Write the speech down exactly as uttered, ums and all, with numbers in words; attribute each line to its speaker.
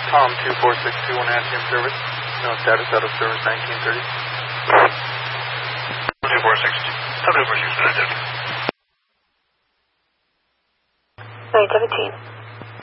Speaker 1: Tom two four six two one Axiom service. No status out of service nineteen thirty.
Speaker 2: two four six two. Tom two four six two nine seventeen.
Speaker 3: nine seventeen.